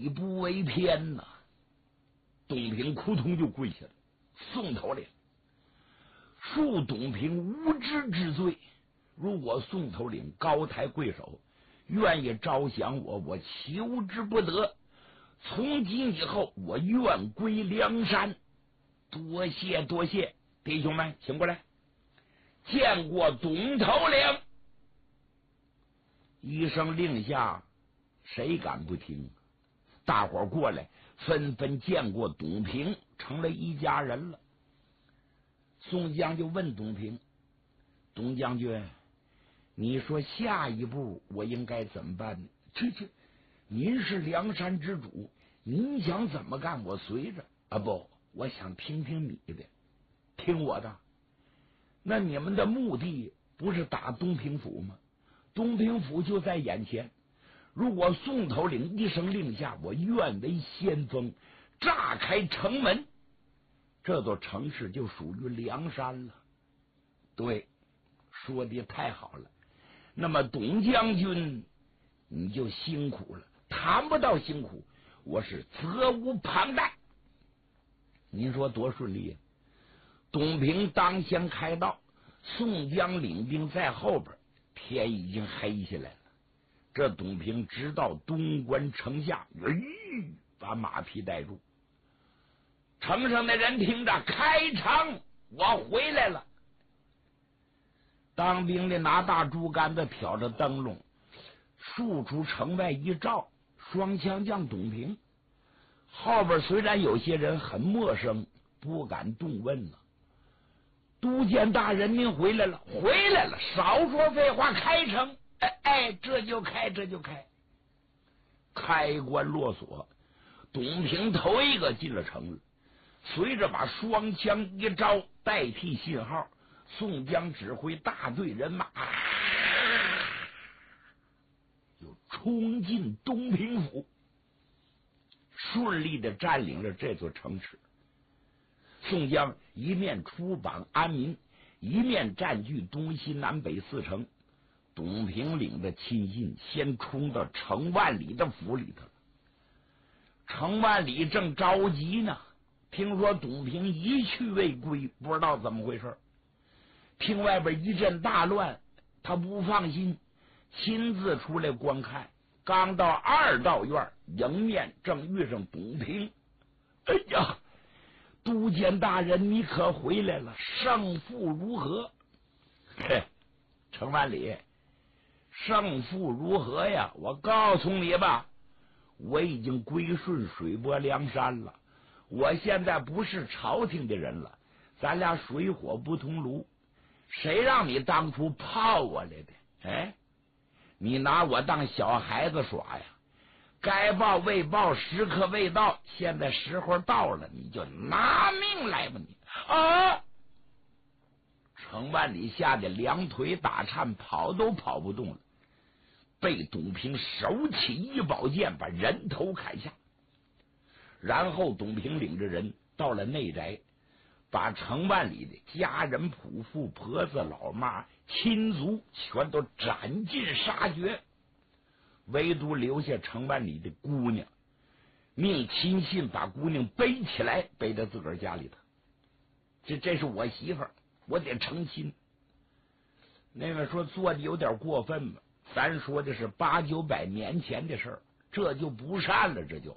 礼不为偏呐。东平扑通就跪下了，宋头领恕东平无知之罪，如果宋头领高抬贵手，愿意招降我，我求之不得。从今以后，我愿归梁山。多谢多谢，弟兄们，请过来，见过东头领。一声令下，谁敢不听？大伙儿过来，纷纷见过董平，成了一家人了。宋江就问董平：“董将军，你说下一步我应该怎么办呢？”您是梁山之主，您想怎么干，我随着啊！不，我想听听你的，听我的。那你们的目的不是打东平府吗？东平府就在眼前。如果宋头领一声令下，我愿为先锋，炸开城门，这座城市就属于梁山了。对，说的太好了。那么董将军你就辛苦了，谈不到辛苦，我是责无旁贷。您说多顺利啊！董平当先开道，宋江领兵在后边，天已经黑下来了。这董平直到东关城下，把马匹带住。城上的人听着，开城，我回来了。当兵的拿大竹竿子挑着灯笼，竖出城外一照，双枪将董平。后边虽然有些人很陌生，不敢动问了。都监大人，您回来了，回来了！少说废话，开城！这就开，这就开。开关落锁，董平头一个进了城了。随着把双枪一招代替信号，宋江指挥大队人马就冲进东平府，顺利的占领了这座城池。宋江一面出榜安民，一面占据东西南北四城。董平领的亲信先冲到程万里的府里头了。程万里正着急呢，听说董平一去未归，不知道怎么回事。听外边一阵大乱，他不放心，亲自出来观看。刚到二道院，迎面正遇上董平。哎呀，都监大人，你可回来了，胜负如何？嘿，程万里，胜负如何呀？我告诉你吧，我已经归顺水泊梁山了，我现在不是朝廷的人了，咱俩水火不同炉。谁让你当初泡我来的？你拿我当小孩子耍呀？该报未报，时刻未到，现在时候到了，你就拿命来吧你！程万里吓得两腿打颤，跑都跑不动了，被董平手起一宝剑把人头砍下。然后董平领着人到了内宅，把程万里的家人仆妇、婆子、老妈、亲族全都斩尽杀绝，唯独留下程万里的姑娘，命亲信把姑娘背起来，背到自个儿家里头。这是我媳妇儿，我得成亲。那个说做的有点过分吧，咱说的是8、900年前的事儿，这就不善了。这就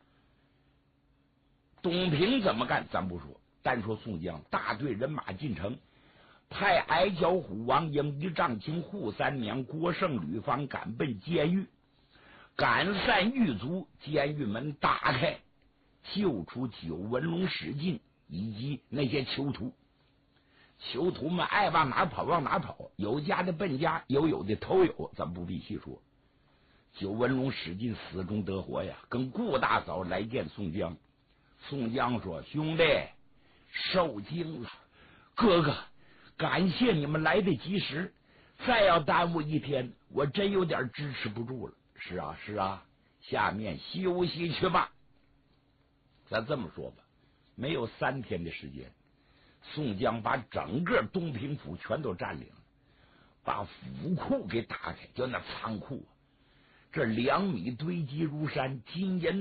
董平怎么干咱不说，单说宋江大队人马进城，派矮脚虎王英、一丈青、扈三娘、郭盛、吕方赶奔监狱，赶散狱卒，监狱门打开，救出九纹龙史进以及那些囚徒。囚徒们爱往哪跑往哪跑，有家的奔家，有的偷有，咱不必细说。九纹龙史进死中得活呀，跟顾大嫂来见宋江。宋江说：“兄弟，受惊了，哥哥，感谢你们来得及时，再要耽误一天，我真有点支持不住了。”是啊，下面休息去吧。咱这么说吧，没有3天的时间，宋江把整个东平府全都占领了，把府库给打开，就那仓库，这2米堆积如山，金银